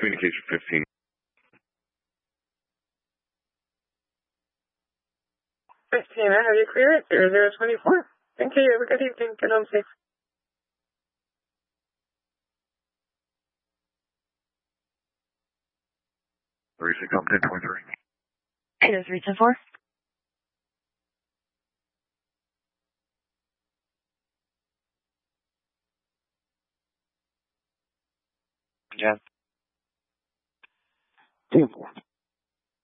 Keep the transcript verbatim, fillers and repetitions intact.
Communication fifteen. fifteen, I have you clear it, zero zero twenty-four. Thank you, have a good evening, get home safe. three six, I'm ten twenty-three. eight oh three ten four. Yeah. ten four.